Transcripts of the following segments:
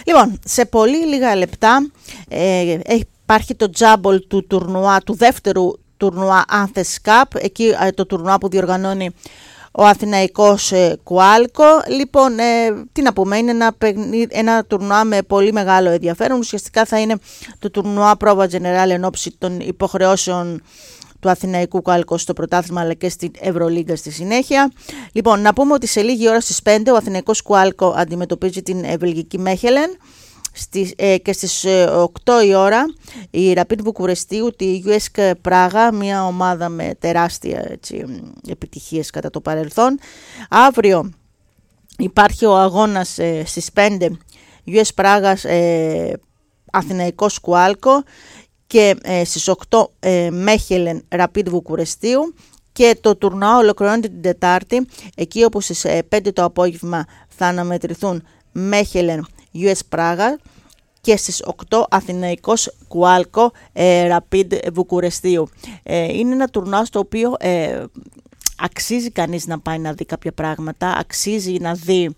Λοιπόν, σε πολύ λίγα λεπτά υπάρχει το τζάμπολ του τουρνουά, του δεύτερου τουρνουά Anthers Cup, εκεί το τουρνουά που διοργανώνει ο Αθηναϊκός Κουάλκο. Λοιπόν, τι να πούμε, είναι ένα τουρνουά με πολύ μεγάλο ενδιαφέρον. Ουσιαστικά θα είναι το τουρνουά Prova Generale εν ώψη των υποχρεώσεων του Αθηναϊκού Κουάλκο στο πρωτάθλημα αλλά και στην Ευρωλίγκα στη συνέχεια. Λοιπόν, να πούμε ότι σε λίγη ώρα στις 5 ο Αθηναϊκός Κουάλκο αντιμετωπίζει την βελγική Μέχελεν και στις 8 η ώρα η Rapid Βουκουρεστίου τη USK Πράγα, μια ομάδα με τεράστια επιτυχίες κατά το παρελθόν. Αύριο υπάρχει ο αγώνας στις 5 US Πράγας Αθηναϊκός Κουάλκο και στις 8 Μέχελεν Rapid Βουκουρεστίου, και το τουρνουά ολοκληρώνεται την Τετάρτη, εκεί όπου στις 5 το απόγευμα θα αναμετρηθούν Μέχελεν US Πράγα και στις 8 Αθηναϊκός Κουάλκο Rapid Βουκουρεστίου. Είναι ένα τουρνουά στο οποίο αξίζει κανείς να πάει να δει κάποια πράγματα, αξίζει να δει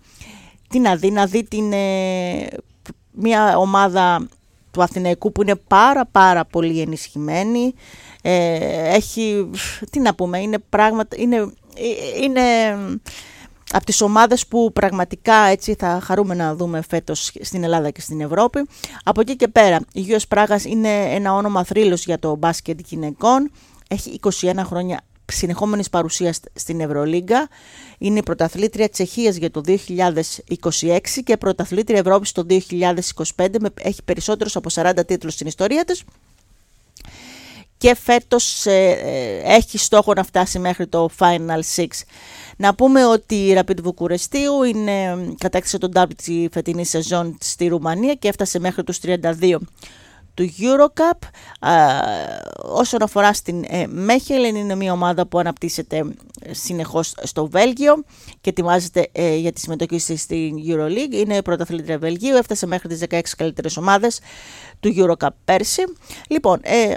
μια ομάδα του Αθηναϊκού που είναι πάρα πολύ ενισχυμένη. Έχει, τι να πούμε, είναι από τις ομάδες που πραγματικά έτσι θα χαρούμε να δούμε φέτος στην Ελλάδα και στην Ευρώπη. Από εκεί και πέρα η US Πράγας είναι ένα όνομα θρύλος για το μπάσκετ γυναικών. Έχει 21 χρόνια συνεχόμενης παρουσίας στην Ευρωλίγκα. Είναι η πρωταθλήτρια Τσεχίας για το 2026 και πρωταθλήτρια Ευρώπης το 2025. Έχει περισσότερους από 40 τίτλους στην ιστορία της. Και φέτος έχει στόχο να φτάσει μέχρι το Final Six. Να πούμε ότι η Rapid Βουκουρεστίου κατέκτησε τον ντάμπλ τη φετινή σεζόν στη Ρουμανία και έφτασε μέχρι τους 32 του Eurocup. Όσον αφορά στην Μέχελεν, είναι μια ομάδα που αναπτύσσεται συνεχώς στο Βέλγιο και ετοιμάζεται για τη συμμετοχή στην EuroLeague. Είναι πρωταθλήτρια Βελγίου, έφτασε μέχρι τις 16 καλύτερες ομάδες του Eurocup πέρσι. Λοιπόν,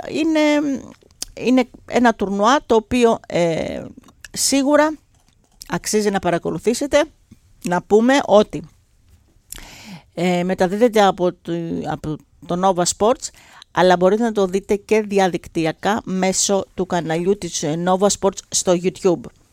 είναι ένα τουρνουά το οποίο σίγουρα αξίζει να παρακολουθήσετε. Να πούμε ότι μεταδίδεται από το Nova Sports, αλλά μπορείτε να το δείτε και διαδικτυακά μέσω του καναλιού της Nova Sports στο YouTube.